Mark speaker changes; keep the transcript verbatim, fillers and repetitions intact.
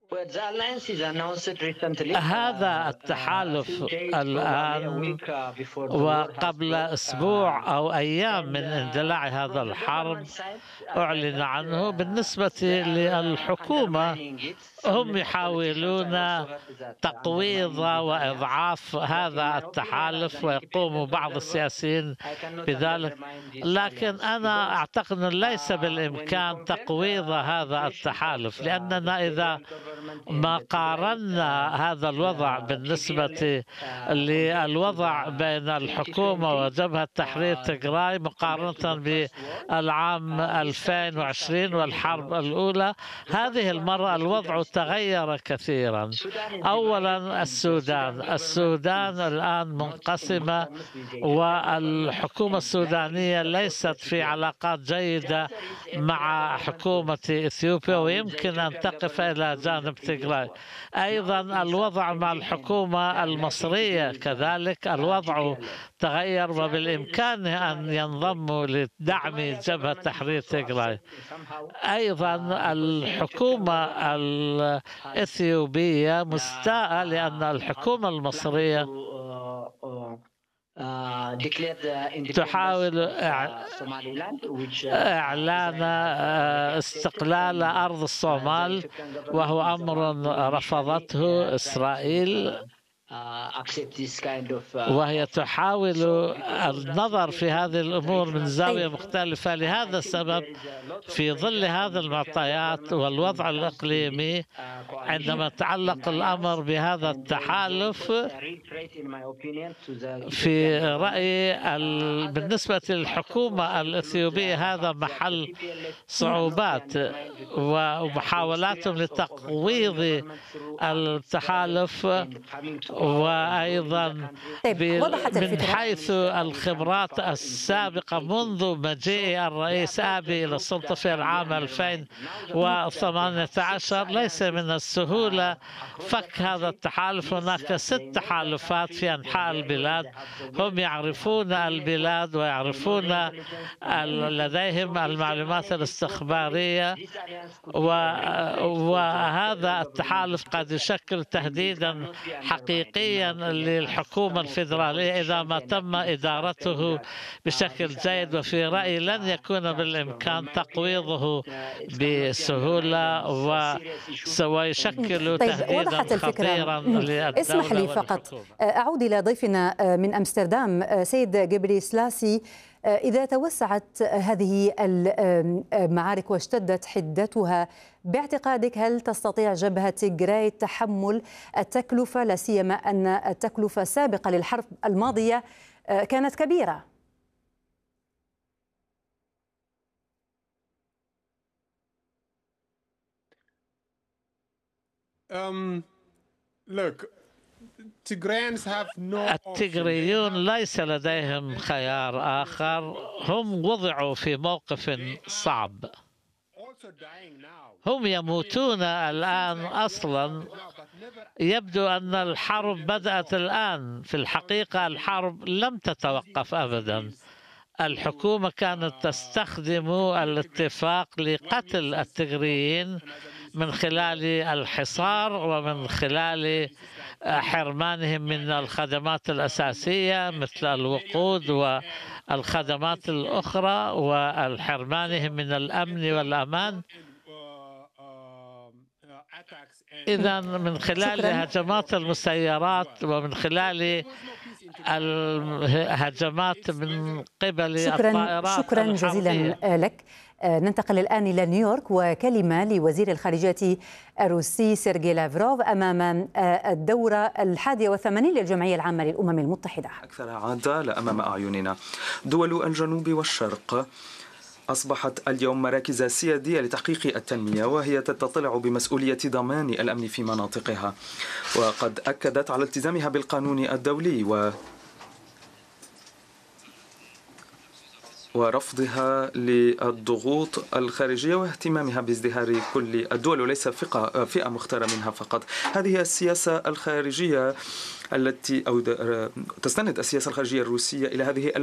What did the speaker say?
Speaker 1: هذا التحالف الآن وقبل أسبوع أو أيام من اندلاع هذا الحرب أعلن عنه. بالنسبة للحكومة هم يحاولون تقويض وإضعاف هذا التحالف ويقوم بعض السياسيين بذلك، لكن أنا أعتقد أنه ليس بالإمكان تقويض هذا التحالف، لأننا إذا ما قارنا هذا الوضع بالنسبة للوضع بين الحكومة وجبهة تحرير تيغراي مقارنة بالعام ألفين وعشرين والحرب الأولى، هذه المرة الوضع تغير كثيرا. أولا السودان السودان الآن منقسمة، والحكومة السودانية ليست في علاقات جيدة مع حكومة إثيوبيا ويمكن أن تقف إلى جانب تيغراي. أيضا الوضع مع الحكومة المصرية كذلك الوضع تغير، وبالإمكان أن ينضموا لدعم جبهة تحرير تيغراي. أيضا الحكومة الإثيوبية مستاءة لأن الحكومة المصرية تحاول إعلان استقلال أرض الصومال، وهو أمر رفضته إسرائيل، وهي تحاول النظر في هذه الأمور من زاوية مختلفة. لهذا السبب في ظل هذه المعطيات والوضع الإقليمي، عندما يتعلق الأمر بهذا التحالف، في رأيي بالنسبة للحكومة الإثيوبية هذا محل صعوبات ومحاولاتهم لتقويض التحالف. وأيضا من حيث الخبرات السابقة منذ مجيء الرئيس آبي إلى السلطة في العام ألفين وثمانية عشر ليس من السهولة فك هذا التحالف. هناك ست تحالفات في أنحاء البلاد، هم يعرفون البلاد ويعرفون لديهم المعلومات الاستخبارية، وهذا التحالف قد يشكل تهديدا حقيقيا للحكومة الفيدرالية إذا ما تم إدارته بشكل جيد، وفي رأيي لن يكون بالإمكان تقويضه بسهولة وسيشكل
Speaker 2: طيب
Speaker 1: تهديدا خطيرا للدولة.
Speaker 2: اسمح لي فقط أعود إلى ضيفنا من أمستردام سيد جبري سلاسي. إذا توسعت هذه المعارك واشتدت حدتها باعتقادك، هل تستطيع جبهة تيغراي تحمل التكلفة، لا سيما أن التكلفة السابقة للحرب الماضية كانت كبيرة؟
Speaker 3: Um, look.
Speaker 1: التيغريون ليس لديهم خيار آخر، هم وضعوا في موقف صعب، هم يموتون الآن أصلا. يبدو أن الحرب بدأت الآن، في الحقيقة الحرب لم تتوقف أبدا. الحكومة كانت تستخدم الاتفاق لقتل التيغريين من خلال الحصار ومن خلال حرمانهم من الخدمات الأساسية مثل الوقود والخدمات الأخرى، وحرمانهم من الأمن والأمان. إذا من خلال هجمات المسيرات ومن خلال الهجمات من قبل
Speaker 2: شكرا
Speaker 1: الطائرات
Speaker 2: شكرا جزيلا لك. ننتقل الآن إلى نيويورك وكلمة لوزير الخارجية الروسي سيرجي لافروف أمام الدورة الحادية والثمانين للجمعية العامة للأمم المتحدة.
Speaker 4: أكثر عدالة أمام أعيننا. دول الجنوب والشرق أصبحت اليوم مراكز سيادية لتحقيق التنمية، وهي تتطلع بمسؤولية ضمان الأمن في مناطقها، وقد أكدت على التزامها بالقانون الدولي و ورفضها للضغوط الخارجية واهتمامها بازدهار كل الدول وليس فئة مختارة منها فقط. هذه السياسة الخارجية التي أو تستند السياسة الخارجية الروسية إلى هذه